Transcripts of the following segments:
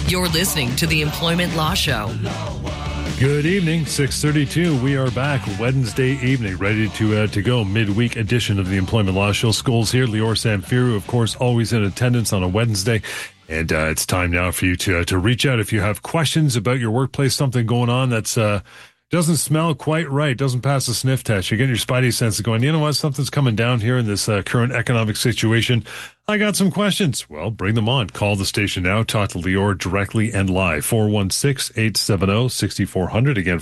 You're listening to the Employment Law Show. Good evening, 6:32. We are back Wednesday evening, ready to go. Midweek edition of the Employment Law Show. School's here. Lior Samfiru, of course, always in attendance on a Wednesday. And it's time now for you to reach out if you have questions about your workplace, something going on that's doesn't smell quite right, doesn't pass the sniff test. You're getting your spidey sense going, you know what, something's coming down here in this current economic situation. I got some questions. Well, bring them on. Call the station now. Talk to Lior directly and live. 416-870-6400. Again,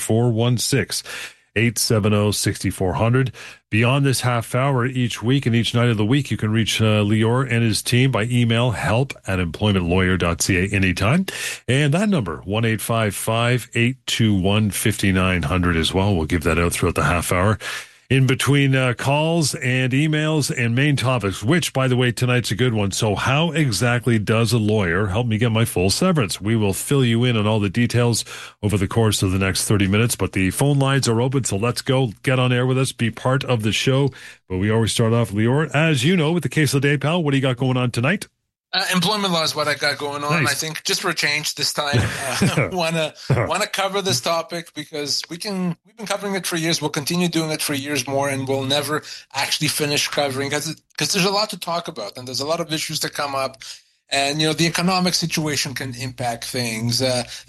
416-870-6400. Beyond this half hour each week and each night of the week, you can reach Lior and his team by email, help@employmentlawyer.ca anytime. And that number, 1-855-821-5900 as well. We'll give that out throughout the half hour. In between calls and emails and main topics, which, by the way, tonight's a good one. So how exactly does a lawyer help me get my full severance? We will fill you in on all the details over the course of the next 30 minutes, but the phone lines are open, so let's go. Get on air with us. Be part of the show. But we always start off, Lior, as you know, with the case of the day, pal. What do you got going on tonight? Employment law is what I got going on. Nice. I think just for a change this time, want to cover this topic because we've been covering it for years. We'll continue doing it for years more, and we'll never actually finish covering because there's a lot to talk about and there's a lot of issues that come up. And the economic situation can impact things.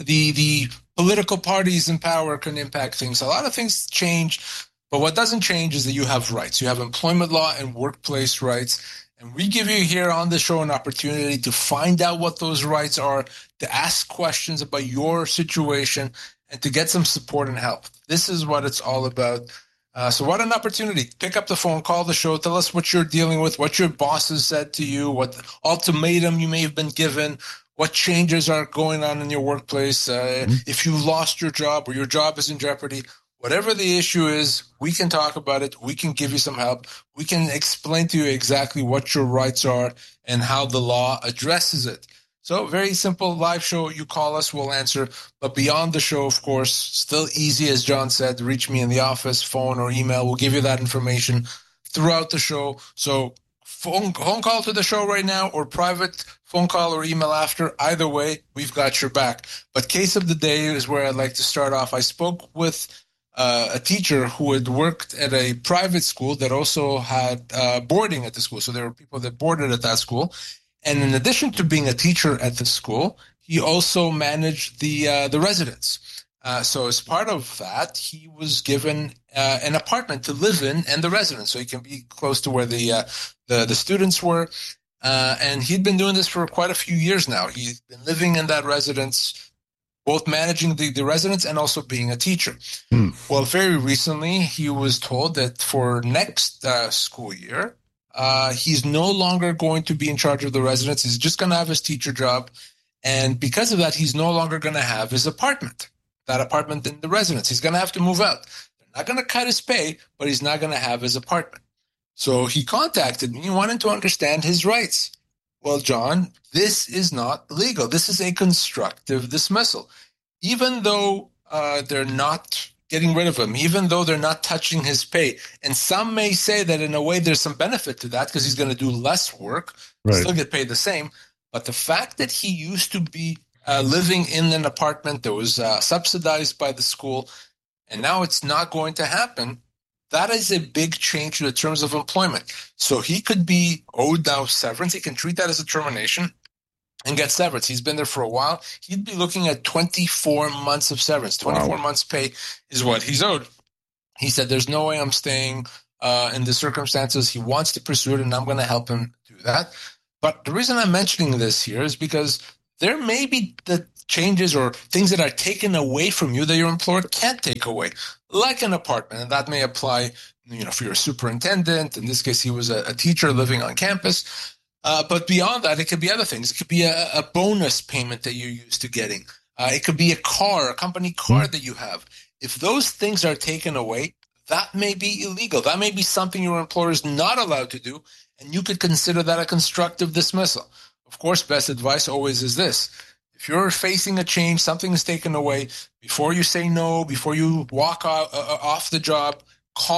The political parties in power can impact things. A lot of things change, but what doesn't change is that you have rights. You have employment law and workplace rights. And we give you here on the show an opportunity to find out what those rights are, to ask questions about your situation, and to get some support and help. This is what it's all about. So what an opportunity. Pick up the phone, call the show, tell us what you're dealing with, what your boss has said to you, what ultimatum you may have been given, what changes are going on in your workplace, if you lost your job or your job is in jeopardy. Whatever the issue is, we can talk about it. We can give you some help. We can explain to you exactly what your rights are and how the law addresses it. So very simple live show. You call us, we'll answer. But beyond the show, of course, still easy, as John said, reach me in the office, phone or email. We'll give you that information throughout the show. So phone call to the show right now or private phone call or email after. Either way, we've got your back. But case of the day is where I'd like to start off. I spoke with a teacher who had worked at a private school that also had boarding at the school. So there were people that boarded at that school. And in addition to being a teacher at the school, he also managed the residents. So as part of that, he was given an apartment to live in and the residents, so he can be close to where the students were. And he'd been doing this for quite a few years now. He's been living in that residence, both managing the residents and also being a teacher. Well, very recently, he was told that for next school year, he's no longer going to be in charge of the residents. He's just going to have his teacher job. And because of that, he's no longer going to have his apartment, that apartment in the residence. He's going to have to move out. They're not going to cut his pay, but he's not going to have his apartment. So he contacted me, wanting to understand his rights. Well, John, this is not legal. This is a constructive dismissal. Even though they're not getting rid of him, even though they're not touching his pay. And some may say that in a way there's some benefit to that because he's going to do less work, still get paid the same. But the fact that he used to be living in an apartment that was subsidized by the school, and now it's not going to happen, that is a big change to the terms of employment. So he could be owed now severance. He can treat that as a termination and get severance. He's been there for a while. He'd be looking at 24 months of severance. 24 months pay is what he's owed. He said, there's no way I'm staying in the circumstances. He wants to pursue it, and I'm going to help him do that. But the reason I'm mentioning this here is because there may be the changes or things that are taken away from you that your employer can't take away, like an apartment. And that may apply, for your superintendent. In this case, he was a teacher living on campus. But beyond that, it could be other things. It could be a bonus payment that you're used to getting. It could be a company car that you have. If those things are taken away, that may be illegal. That may be something your employer is not allowed to do, and you could consider that a constructive dismissal. Of course, best advice always is this. If you're facing a change, something is taken away, before you say no, before you walk off the job, call me.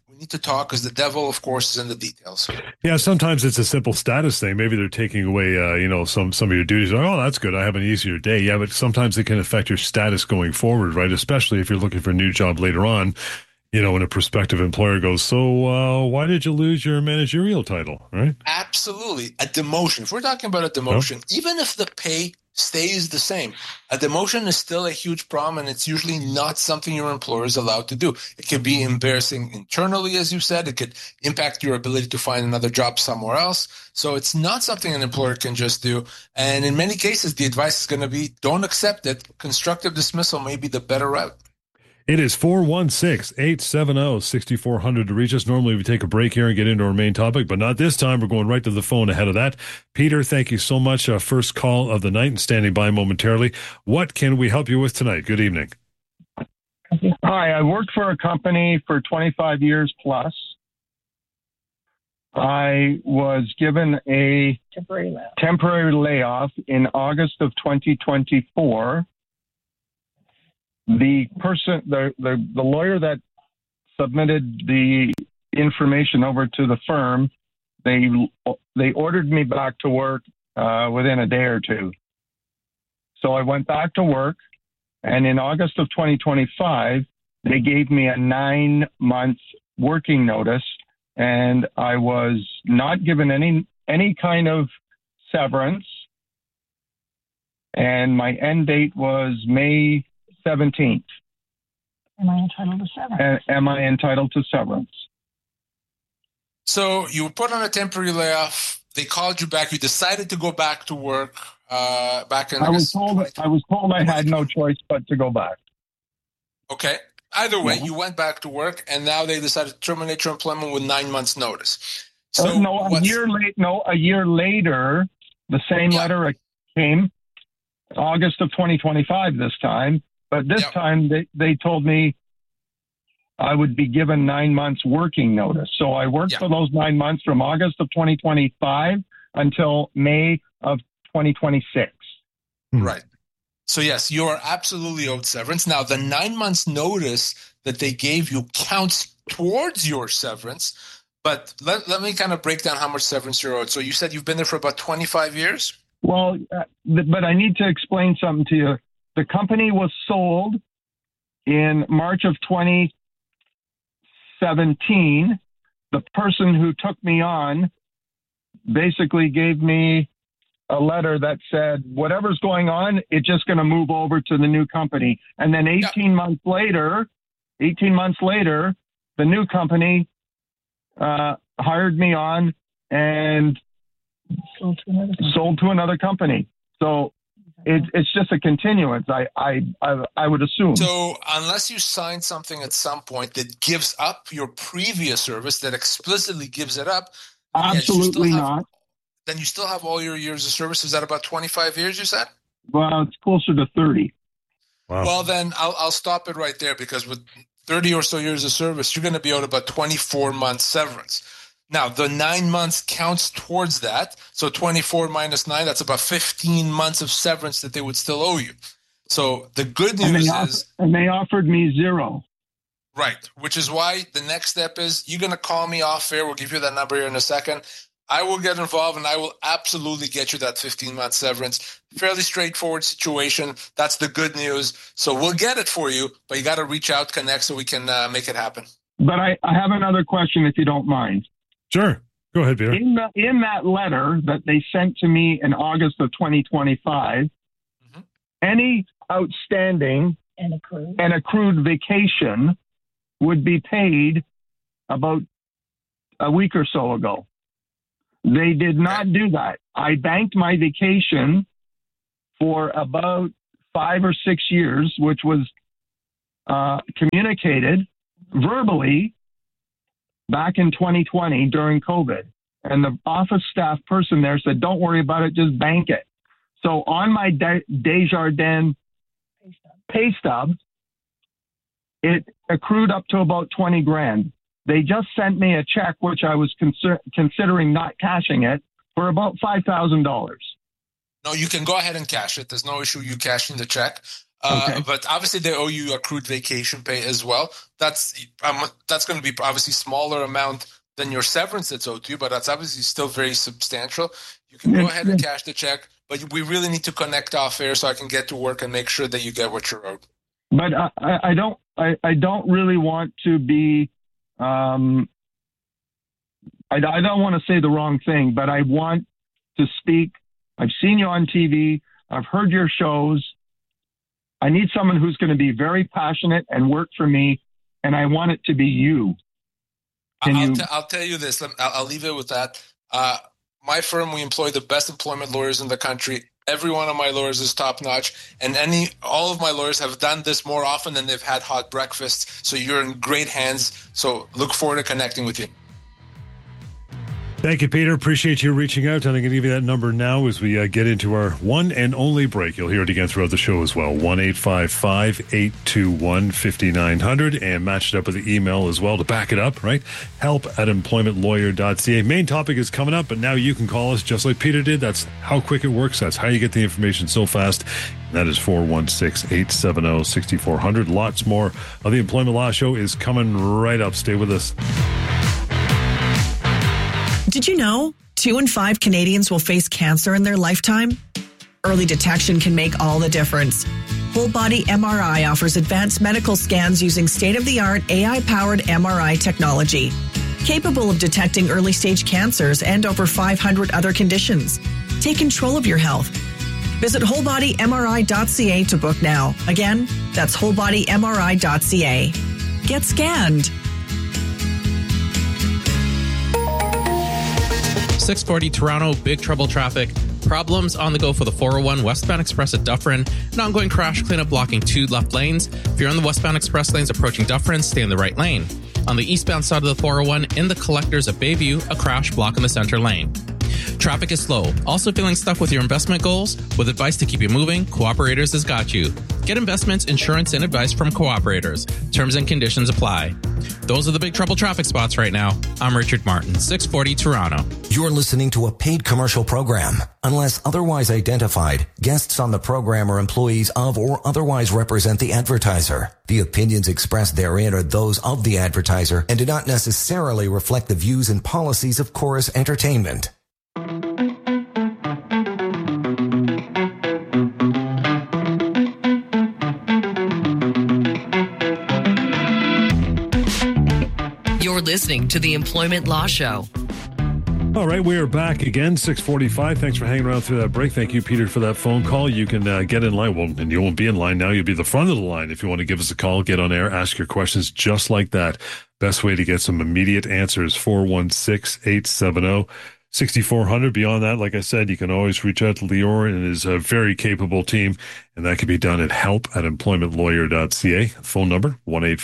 we need to talk because the devil, of course, is in the details. Yeah, sometimes it's a simple status thing. Maybe they're taking away, some of your duties. Oh, that's good. I have an easier day. Yeah, but sometimes it can affect your status going forward, right? Especially if you're looking for a new job later on. When a prospective employer goes, so why did you lose your managerial title, right? Absolutely. A demotion. If we're talking about a demotion, even if the pay stays the same, a demotion is still a huge problem, and it's usually not something your employer is allowed to do. It could be embarrassing internally, as you said. It could impact your ability to find another job somewhere else. So it's not something an employer can just do. And in many cases, the advice is going to be, don't accept it. Constructive dismissal may be the better route. It is 416-870-6400 to reach us. Normally we take a break here and get into our main topic, but not this time. We're going right to the phone ahead of that. Peter, thank you so much. First call of the night and standing by momentarily. What can we help you with tonight? Good evening. Hi, I worked for a company for 25 years plus. I was given a temporary layoff in August of 2024. The lawyer that submitted the information over to the firm, they ordered me back to work within a day or two. So I went back to work, and in August of 2025, they gave me a 9-month working notice, and I was not given any kind of severance, and my end date was May 17th. Am I entitled to severance? Am I entitled to severance? So you were put on a temporary layoff. They called you back. You decided to go back to work back in. I was told I had no choice but to go back. Okay. Either way, you went back to work, and now they decided to terminate your employment with 9 months' notice. So a year later, the same letter came, August of 2025 this time. But this time they told me I would be given 9 months working notice. So I worked for those 9 months from August of 2025 until May of 2026. Right. So yes, you are absolutely owed severance. Now, the 9 months notice that they gave you counts towards your severance. But let me kind of break down how much severance you're owed. So you said you've been there for about 25 years? Well, but I need to explain something to you. The company was sold in March of 2017. The person who took me on basically gave me a letter that said, whatever's going on, it's just going to move over to the new company. And then 18 months later, the new company hired me on and sold to another company. So it's just a continuance, I would assume. So unless you sign something at some point that gives up your previous service, that explicitly gives it up, absolutely not. Then you still have all your years of service. Is that about 25 years, you said? Well, it's closer to 30. Wow. Well, then I'll stop it right there, because with 30 or so years of service, you're going to be owed about 24 months severance. Now, the 9 months counts towards that. So 24 minus 9, that's about 15 months of severance that they would still owe you. So the good news is... And they offered me 0. Right, which is why the next step is you're going to call me off air. We'll give you that number here in a second. I will get involved, and I will absolutely get you that 15-month severance. Fairly straightforward situation. That's the good news. So we'll get it for you, but you got to reach out, connect, so we can make it happen. But I have another question, if you don't mind. Sure. Go ahead, Peter. In that letter that they sent to me in August of 2025, any outstanding and accrued vacation would be paid about a week or so ago. They did not do that. I banked my vacation for about 5 or 6 years, which was communicated verbally back in 2020 during COVID. And the office staff person there said, don't worry about it, just bank it. So on my Desjardins pay stub, it accrued up to about 20 grand. They just sent me a check, which I was considering not cashing it, for about $5,000. No, you can go ahead and cash it. There's no issue you cashing the check. But obviously they owe you accrued vacation pay as well. That's going to be obviously smaller amount than your severance that's owed to you, but that's obviously still very substantial. You can go ahead and cash the check, but we really need to connect off air so I can get to work and make sure that you get what you're owed. But I don't really want to be. I don't want to say the wrong thing, but I want to speak. I've seen you on TV. I've heard your shows. I need someone who's going to be very passionate and work for me, and I want it to be you. I'll tell you this. I'll leave it with that. My firm, we employ the best employment lawyers in the country. Every one of my lawyers is top notch, and all of my lawyers have done this more often than they've had hot breakfasts. So you're in great hands. So look forward to connecting with you. Thank you, Peter. Appreciate you reaching out. And I'm going to give you that number now as we get into our one and only break. You'll hear it again throughout the show as well. 1-855-821-5900, and match it up with the email as well to back it up, right? help@employmentlawyer.ca. Main topic is coming up, but now you can call us just like Peter did. That's how quick it works. That's how you get the information so fast. And that is 416-870-6400. Lots more of the Employment Law Show is coming right up. Stay with us. Did you know 2 in 5 Canadians will face cancer in their lifetime? Early detection can make all the difference. Whole Body MRI offers advanced medical scans using state-of-the-art AI-powered MRI technology, capable of detecting early-stage cancers and over 500 other conditions. Take control of your health. Visit wholebodymri.ca to book now. Again, that's wholebodymri.ca. Get scanned. 640 Toronto, big trouble traffic. Problems on the go for the 401 westbound express at Dufferin. An ongoing crash cleanup blocking 2 left lanes. If you're on the westbound express lanes approaching Dufferin, stay in the right lane. On the eastbound side of the 401 in the collectors at Bayview, a crash blocking the center lane. Traffic is slow. Also feeling stuck with your investment goals? With advice to keep you moving, Cooperators has got you. Get investments, insurance, and advice from Cooperators. Terms and conditions apply. Those are the big trouble traffic spots right now. I'm Richard Martin, 640 Toronto. You're listening to a paid commercial program. Unless otherwise identified, guests on the program are employees of or otherwise represent the advertiser. The opinions expressed therein are those of the advertiser and do not necessarily reflect the views and policies of Chorus Entertainment. You're listening to the Employment Law Show. All right, we are back again, 6:45. Thanks for hanging around through that break. Thank you, Peter, for that phone call. You can get in line. Well, and you won't be in line now. You'll be the front of the line if you want to give us a call, get on air, ask your questions just like that. Best way to get some immediate answers, 416-870-6400. Beyond that, like I said, you can always reach out to Lior and his very capable team, and that can be done at help@employmentlawyer.ca. Phone number,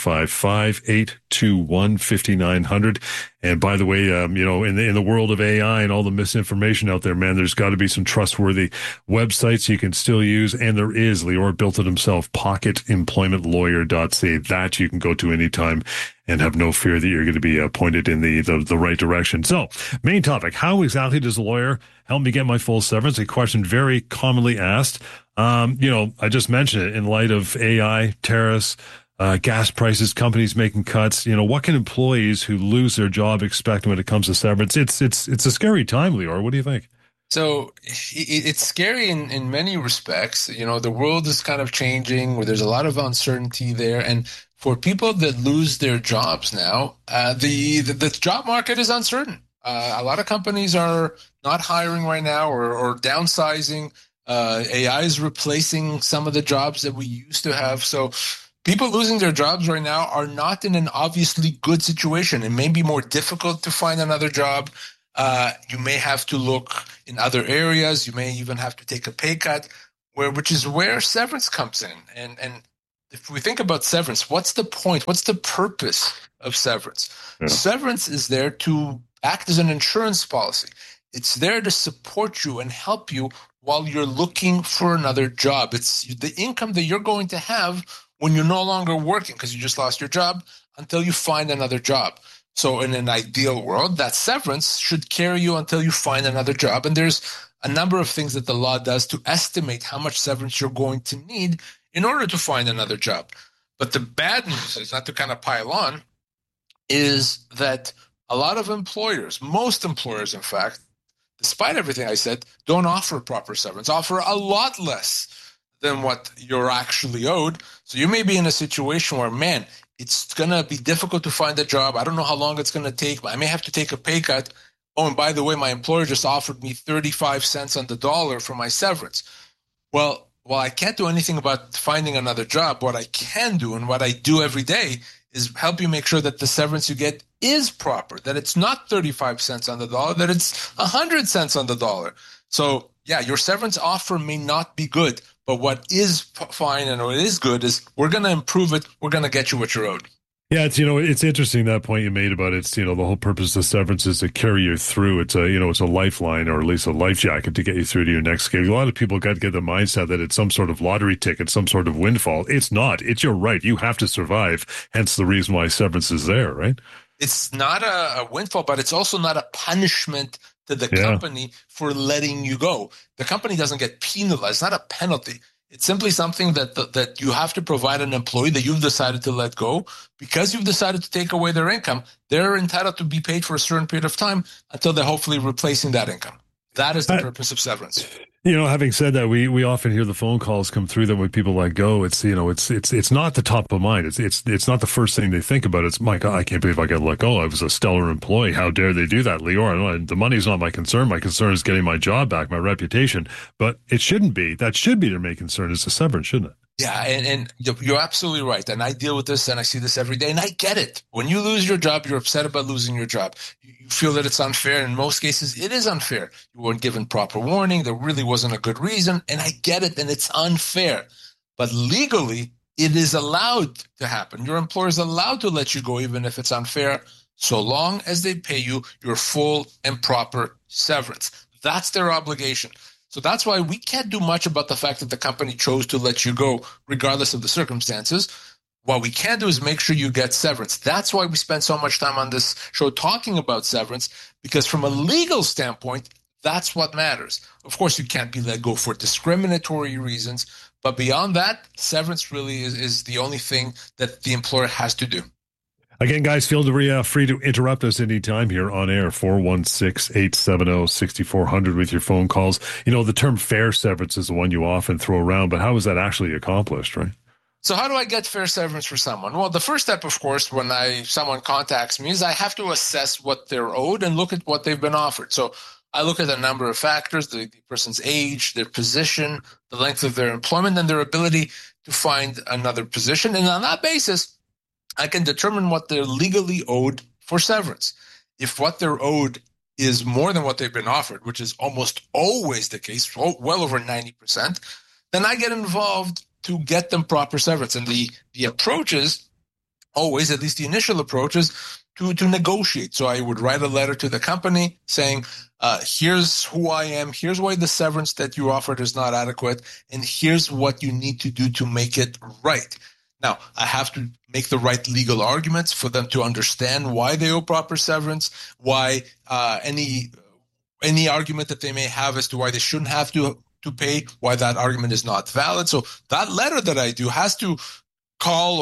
1-855-821-5900. And by the way, in the world of AI and all the misinformation out there, man, there's got to be some trustworthy websites you can still use. And there is. Lior built it himself, pocketemploymentlawyer.ca. That you can go to anytime and have no fear that you're going to be pointed in the right direction. So, main topic, how exactly does a lawyer help me get my full severance? A question very commonly asked. I just mentioned it in light of AI, tariffs, gas prices, companies making cuts. What can employees who lose their job expect when it comes to severance? It's a scary time, Lior. What do you think? So it's scary in many respects. The world is kind of changing where there's a lot of uncertainty there. And for people that lose their jobs now, the job market is uncertain. A lot of companies are not hiring right now or downsizing. AI is replacing some of the jobs that we used to have. So people losing their jobs right now are not in an obviously good situation. It may be more difficult to find another job. You may have to look in other areas. You may even have to take a pay cut, which is where severance comes in. And if we think about severance, what's the point? What's the purpose of severance? Yeah. Severance is there to act as an insurance policy. It's there to support you and help you while you're looking for another job. It's the income that you're going to have when you're no longer working because you just lost your job until you find another job. So in an ideal world, that severance should carry you until you find another job. And there's a number of things that the law does to estimate how much severance you're going to need in order to find another job. But the bad news is, not to kind of pile on, is that a lot of employers, most employers, in fact, despite everything I said, don't offer proper severance, offer a lot less than what you're actually owed. So you may be in a situation where, man, it's going to be difficult to find a job. I don't know how long it's going to take. I may have to take a pay cut. Oh, and by the way, my employer just offered me 35 cents on the dollar for my severance. Well, I can't do anything about finding another job. What I can do, and what I do every day, is help you make sure that the severance you get is proper, that it's not 35 cents on the dollar, that it's 100 cents on the dollar. So, yeah, your severance offer may not be good, but what is fine and what is good is we're going to improve it. We're going to get you what you're owed. Yeah, it's interesting, that point you made about the whole purpose of severance is to carry you through. It's a lifeline, or at least a life jacket to get you through to your next gig. A lot of people got to get the mindset that it's some sort of lottery ticket, some sort of windfall. It's not. It's your right. You have to survive. Hence the reason why severance is there, right? It's not a windfall, but it's also not a punishment to the company for letting you go. The company doesn't get penalized. It's not a penalty. It's simply something that you have to provide an employee that you've decided to let go. Because you've decided to take away their income, they're entitled to be paid for a certain period of time until they're hopefully replacing that income. That is the purpose of severance. Having said that, we often hear the phone calls come through that when people let go, it's not the top of mind. It's not the first thing they think about. It's, my God, I can't believe I got let go. I was a stellar employee. How dare they do that, Lior? The money's not my concern. My concern is getting my job back, my reputation. But it shouldn't be. That should be their main concern, is the severance, shouldn't it? Yeah, and you're absolutely right. And I deal with this, and I see this every day, and I get it. When you lose your job, you're upset about losing your job. You feel that it's unfair. In most cases, it is unfair. You weren't given proper warning. There really wasn't a good reason, and I get it, and it's unfair. But legally, it is allowed to happen. Your employer is allowed to let you go even if it's unfair, so long as they pay you your full and proper severance. That's their obligation. So that's why we can't do much about the fact that the company chose to let you go, regardless of the circumstances. What we can do is make sure you get severance. That's why we spend so much time on this show talking about severance, because from a legal standpoint, that's what matters. Of course, you can't be let go for discriminatory reasons, but beyond that, severance really is the only thing that the employer has to do. Again, guys, feel free to interrupt us anytime here on air, 416-870-6400 with your phone calls. The term fair severance is the one you often throw around, but how is that actually accomplished, right? So how do I get fair severance for someone? Well, the first step, of course, when someone contacts me is I have to assess what they're owed and look at what they've been offered. So I look at a number of factors, the person's age, their position, the length of their employment, and their ability to find another position. And on that basis, I can determine what they're legally owed for severance. If what they're owed is more than what they've been offered, which is almost always the case, well over 90%, then I get involved to get them proper severance. And the approach is always, at least the initial approach, is to negotiate. So I would write a letter to the company saying, here's who I am, here's why the severance that you offered is not adequate, and here's what you need to do to make it right. Now, I have to make the right legal arguments for them to understand why they owe proper severance, why any argument that they may have as to why they shouldn't have to pay, why that argument is not valid. So that letter that I do has to call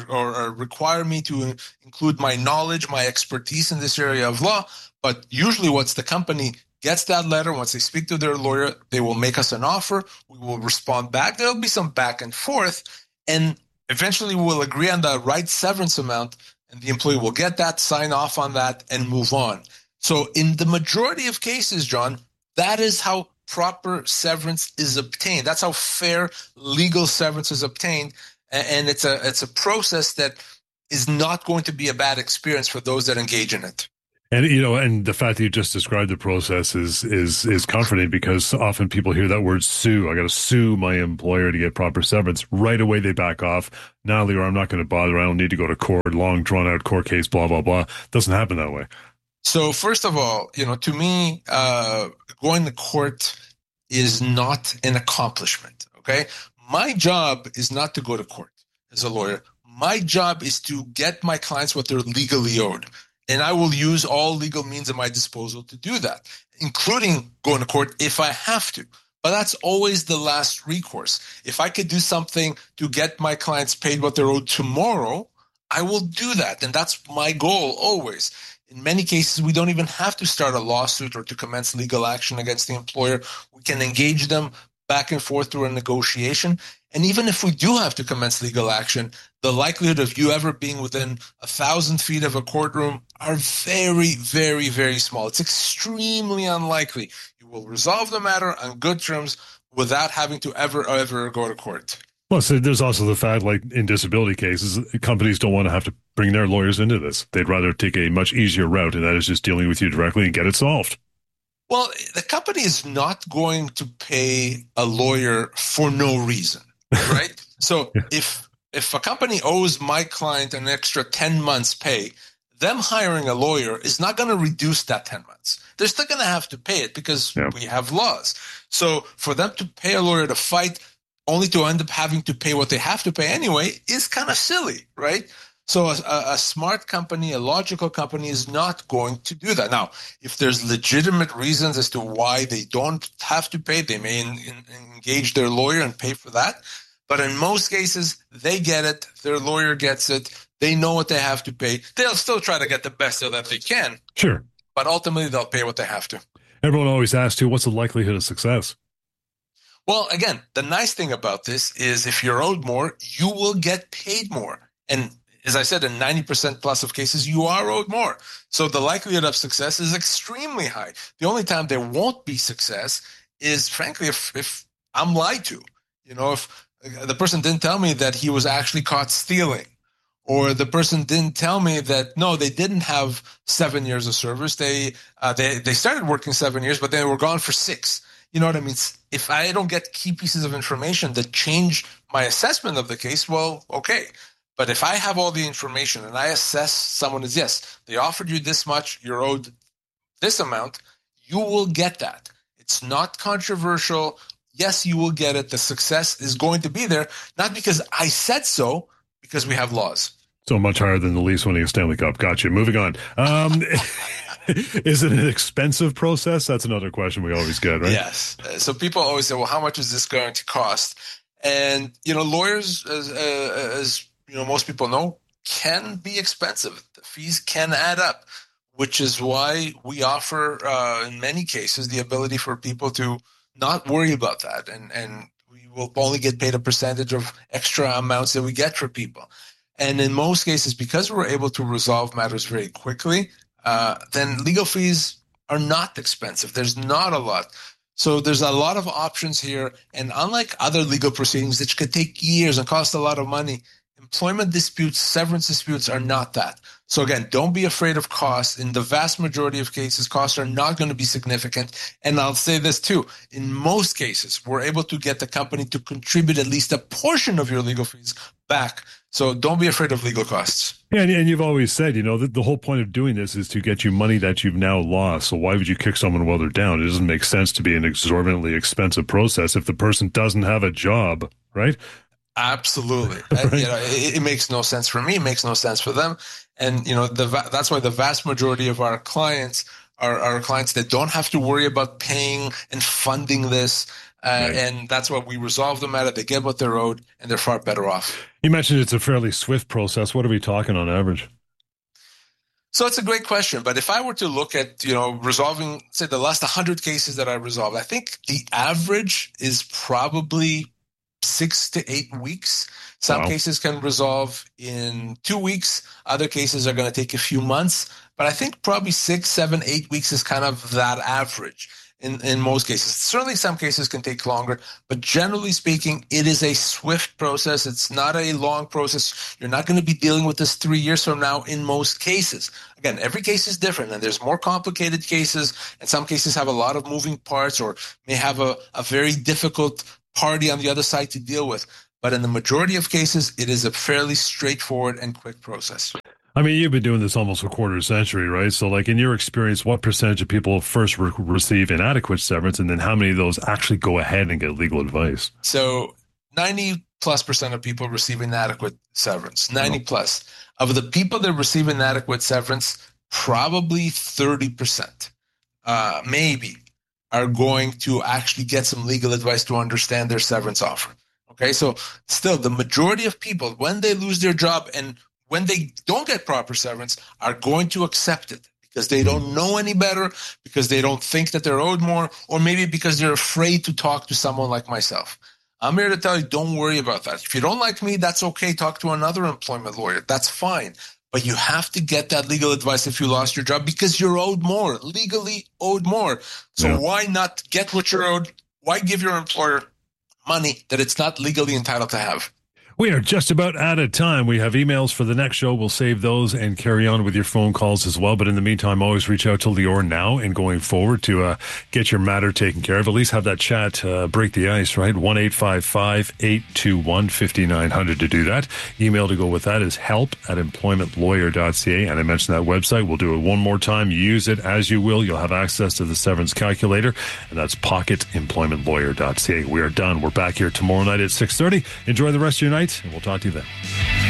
or require me to include my knowledge, my expertise in this area of law. But usually once the company gets that letter, once they speak to their lawyer, they will make us an offer. We will respond back. There'll be some back and forth, and eventually we'll agree on the right severance amount, and the employee will get that, sign off on that, and move on. So in the majority of cases, John, that is how proper severance is obtained. That's how fair legal severance is obtained. And it's a process that is not going to be a bad experience for those that engage in it. And, and the fact that you just described the process is comforting, because often people hear that word sue. I got to sue my employer to get proper severance. Right away, they back off. Now, Lior, I'm not going to bother. I don't need to go to court, long drawn out court case, blah, blah, blah. Doesn't happen that way. So first of all, to me, going to court is not an accomplishment. Okay. My job is not to go to court as a lawyer. My job is to get my clients what they're legally owed. And I will use all legal means at my disposal to do that, including going to court if I have to. But that's always the last recourse. If I could do something to get my clients paid what they're owed tomorrow, I will do that. And that's my goal always. In many cases, we don't even have to start a lawsuit or to commence legal action against the employer. We can engage them back and forth through a negotiation. And even if we do have to commence legal action, the likelihood of you ever being within 1,000 feet of a courtroom are very, very, very small. It's extremely unlikely. You will resolve the matter on good terms without having to ever go to court. Well, so there's also the fact, like in disability cases, companies don't want to have to bring their lawyers into this. They'd rather take a much easier route, and that is just dealing with you directly and get it solved. Well, the company is not going to pay a lawyer for no reason, right? So if a company owes my client an extra 10 months pay, them hiring a lawyer is not going to reduce that 10 months. They're still going to have to pay it because we have laws. So for them to pay a lawyer to fight only to end up having to pay what they have to pay anyway is kind of silly, right? So a smart company, a logical company is not going to do that. Now, if there's legitimate reasons as to why they don't have to pay, they may engage their lawyer and pay for that. But in most cases, they get it. Their lawyer gets it. They know what they have to pay. They'll still try to get the best so that they can. Sure. But ultimately, they'll pay what they have to. Everyone always asks, too, what's the likelihood of success? Well, again, the nice thing about this is if you're owed more, you will get paid more. And as I said, in 90% plus of cases, you are owed more. So the likelihood of success is extremely high. The only time there won't be success is, frankly, if I'm lied to. You know, if the person didn't tell me that he was actually caught stealing, or the person didn't tell me that, no, they didn't have 7 years of service. They started working 7 years, but they were gone for 6. You know what I mean? If I don't get key pieces of information that change my assessment of the case, well, okay. But if I have all the information and I assess someone as, yes, they offered you this much, you're owed this amount, you will get that. It's not controversial. Yes, you will get it. The success is going to be there, not because I said so, because we have laws. So much higher than the Leafs winning a Stanley Cup. Gotcha. Moving on. Is it an expensive process? That's another question we always get, right? Yes. So people always say, well, how much is this going to cost? And, you know, lawyers, as you know, most people know, can be expensive. The fees can add up, which is why we offer, in many cases, the ability for people to not worry about that. And we will only get paid a percentage of extra amounts that we get for people. And in most cases, because we're able to resolve matters very quickly, then legal fees are not expensive. There's not a lot. So there's a lot of options here. And unlike other legal proceedings, which could take years and cost a lot of money, employment disputes, severance disputes are not that. So again, don't be afraid of costs. In the vast majority of cases, costs are not going to be significant. And I'll say this too. In most cases, we're able to get the company to contribute at least a portion of your legal fees back. So don't be afraid of legal costs. Yeah, and you've always said, you know, that the whole point of doing this is to get you money that you've now lost. So why would you kick someone while they're down? It doesn't make sense to be an exorbitantly expensive process if the person doesn't have a job, right? Absolutely. Right. You know, it makes no sense for me. It makes no sense for them. And, you know, that's why the vast majority of our clients are clients that don't have to worry about paying and funding this. Right. And that's why we resolve the matter. They get what they're owed, and they're far better off. You mentioned it's a fairly swift process. What are we talking on average? So it's a great question. But if I were to look at, you know, resolving, say, the last 100 cases that I resolved, I think the average is probably 6 to 8 weeks. Some cases can resolve in 2 weeks. Other cases are going to take a few months. But I think probably 6, 7, 8 weeks is kind of that average in most cases. Certainly some cases can take longer, but generally speaking, it is a swift process. It's not a long process. You're not going to be dealing with this 3 years from now in most cases. Again, every case is different, and there's more complicated cases, and some cases have a lot of moving parts or may have a very difficult party on the other side to deal with. But in the majority of cases, it is a fairly straightforward and quick process. I mean, you've been doing this almost a quarter century, right? So, like, in your experience, what percentage of people first receive inadequate severance, and then how many of those actually go ahead and get legal advice? So 90+% of people receive inadequate severance, 90+. Of the people that receive inadequate severance, probably 30%, maybe, are going to actually get some legal advice to understand their severance offer. Okay, so still the majority of people, when they lose their job and when they don't get proper severance, are going to accept it because they don't know any better, because they don't think that they're owed more, or maybe because they're afraid to talk to someone like myself. I'm here to tell you, don't worry about that. If you don't like me, that's okay. Talk to another employment lawyer. That's fine. But you have to get that legal advice if you lost your job because you're owed more, legally owed more. So why not get what you're owed? Why give your employer money that it's not legally entitled to have? We are just about out of time. We have emails for the next show. We'll save those and carry on with your phone calls as well. But in the meantime, always reach out to Lior now and going forward to get your matter taken care of. At least have that chat, break the ice, right? 1-855-821-5900 to do that. Email to go with that is help@employmentlawyer.ca. And I mentioned that website. We'll do it one more time. Use it as you will. You'll have access to the severance calculator. And that's pocketemploymentlawyer.ca. We are done. We're back here tomorrow night at 6:30. Enjoy the rest of your night. And we'll talk to you then.